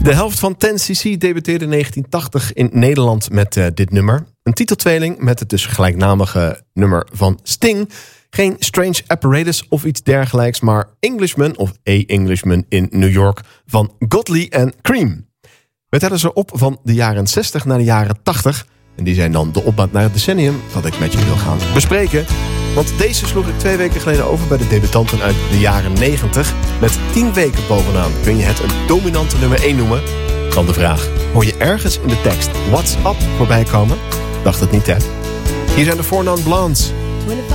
De helft van 10cc debuteerde in 1980 in Nederland met dit nummer. Een titeltweeling met het dus gelijknamige nummer van Sting. Geen Strange Apparatus of iets dergelijks, maar Englishman of A Englishman in New York van Godley en Cream. We tellen ze op van de jaren 60 naar de jaren 80. En die zijn dan de opmaat naar het decennium dat ik met je wil gaan bespreken. Want deze sloeg ik 2 weken geleden over bij de debutanten uit de jaren 90. Met 10 weken bovenaan. Kun je het een dominante nummer 1 noemen? Dan de vraag, hoor je ergens in de tekst What's Up voorbij komen? Dacht het niet, hè? Hier zijn de 4 Non Blondes.